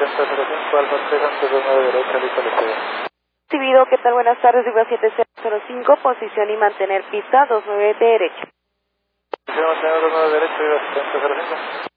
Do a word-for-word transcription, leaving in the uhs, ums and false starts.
setenta cero cinco, Alfa tres, antes de nueve derecha, listo, listo. Recibido, ¿qué tal? Buenas tardes, Viva siete cero cinco, posición y mantener pista dos nueve derecha. Posición mantener dos nueve derecha, Viva setenta cero cinco.